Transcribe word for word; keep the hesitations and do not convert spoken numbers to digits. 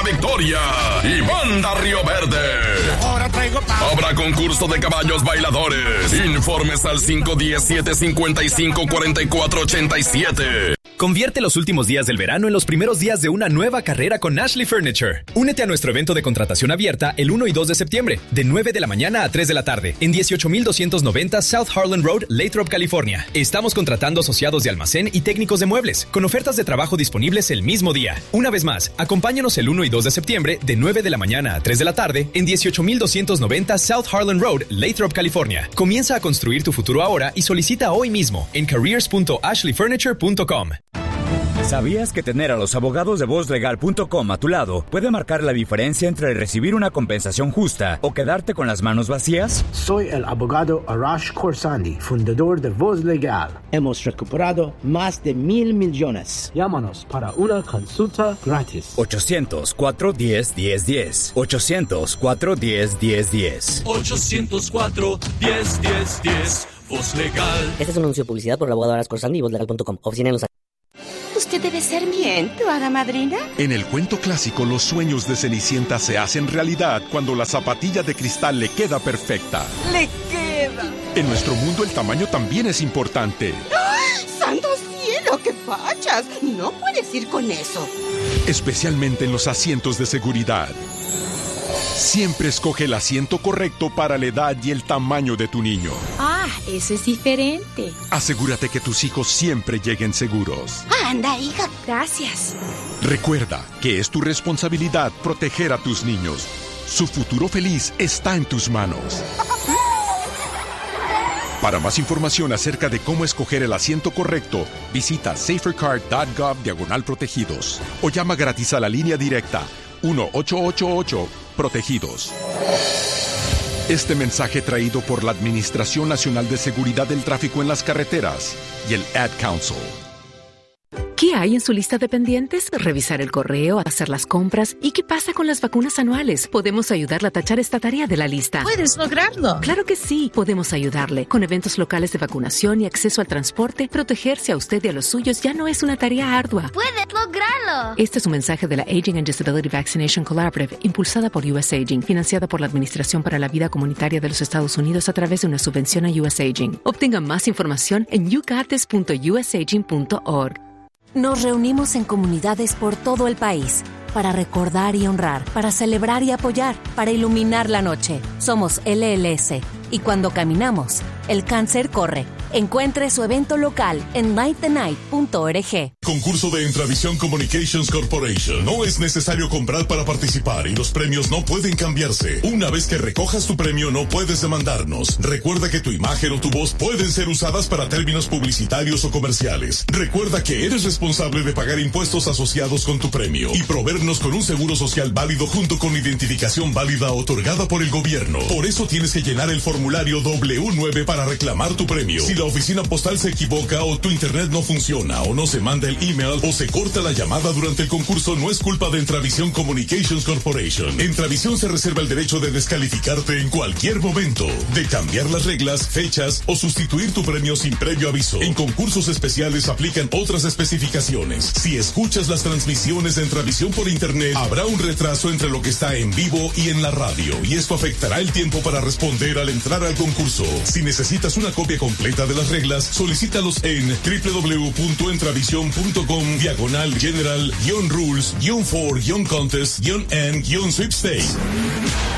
Victoria y Banda Río Verde. Ahora traigo paz. Habrá concurso de caballos bailadores. Informes al cinco uno cero, siete cinco cinco, cuatro cuatro ocho siete. Convierte los últimos días del verano en los primeros días de una nueva carrera con Ashley Furniture. Únete a nuestro evento de contratación abierta el uno y dos de septiembre, de nueve de la mañana a tres de la tarde, en dieciocho mil doscientos noventa South Harlan Road, Lathrop, California. Estamos contratando asociados de almacén y técnicos de muebles, con ofertas de trabajo disponibles el mismo día. Una vez más, acompáñanos el uno y dos de septiembre, de nueve de la mañana a tres de la tarde, en dieciocho mil doscientos noventa South Harlan Road, Lathrop, California. Comienza a construir tu futuro ahora y solicita hoy mismo en careers punto ashley furniture punto com. ¿Sabías que tener a los abogados de voz legal punto com a tu lado puede marcar la diferencia entre recibir una compensación justa o quedarte con las manos vacías? Soy el abogado Arash Khorsandi, fundador de Voz Legal. Hemos recuperado más de mil millones. Llámanos para una consulta gratis. ochocientos, cuatro uno cero, uno cero uno cero. ochocientos, cuatro uno cero, uno cero uno cero. ochocientos cuatro, uno cero uno cero. Voz Legal. Este es un anuncio de publicidad por el abogado Arash Khorsandi y voz legal punto com. Oficina en Los Ángeles. Usted debe ser bien, ¿tu hada madrina? En el cuento clásico, los sueños de Cenicienta se hacen realidad cuando la zapatilla de cristal le queda perfecta. ¡Le queda! En nuestro mundo, el tamaño también es importante. ¡Ay, santo cielo, qué fachas! No puedes ir con eso. Especialmente en los asientos de seguridad. Siempre escoge el asiento correcto para la edad y el tamaño de tu niño. Ah, eso es diferente. Asegúrate que tus hijos siempre lleguen seguros. Anda, hija. Gracias. Recuerda que es tu responsabilidad proteger a tus niños. Su futuro feliz está en tus manos. Para más información acerca de cómo escoger el asiento correcto, visita safercard punto gov diagonal protegidos o llama gratis a la línea directa uno ocho ocho ocho protegidos. Este mensaje traído por la Administración Nacional de Seguridad del Tráfico en las Carreteras y el Ad Council. ¿Qué hay en su lista de pendientes? Revisar el correo, hacer las compras. ¿Y qué pasa con las vacunas anuales? Podemos ayudarle a tachar esta tarea de la lista. ¿Puedes lograrlo? Claro que sí. Podemos ayudarle. Con eventos locales de vacunación y acceso al transporte, protegerse a usted y a los suyos ya no es una tarea ardua. ¡Puedes lograrlo! Este es un mensaje de la Aging and Disability Vaccination Collaborative, impulsada por U S Aging, financiada por la Administración para la Vida Comunitaria de los Estados Unidos a través de una subvención a U S Aging. Obtenga más información en you got this punto u s aging punto org. Nos reunimos en comunidades por todo el país para recordar y honrar, para celebrar y apoyar, para iluminar la noche. Somos L L S y cuando caminamos, el cáncer corre. Encuentre su evento local en light the night punto org. Concurso de Entravisión Communications Corporation. No es necesario comprar para participar y los premios no pueden cambiarse. Una vez que recojas tu premio no puedes demandarnos. Recuerda que tu imagen o tu voz pueden ser usadas para términos publicitarios o comerciales. Recuerda que eres responsable de pagar impuestos asociados con tu premio y proveernos con un seguro social válido junto con identificación válida otorgada por el gobierno. Por eso tienes que llenar el formulario doble u nueve para reclamar tu premio. Si la oficina postal se equivoca o tu internet no funciona o no se manda el email o se corta la llamada durante el concurso, no es culpa de Entravisión Communications Corporation. Entravisión se reserva el derecho de descalificarte en cualquier momento, de cambiar las reglas, fechas o sustituir tu premio sin previo aviso. En concursos especiales aplican otras especificaciones. Si escuchas las transmisiones de Entravisión por internet, habrá un retraso entre lo que está en vivo y en la radio, y esto afectará el tiempo para responder al entrar al concurso. Si necesitas una copia completa de las reglas, solicítalos en doble u doble u doble u punto entravisión punto com diagonal general guión rules guión for guión contest guión and guión sweepstakes.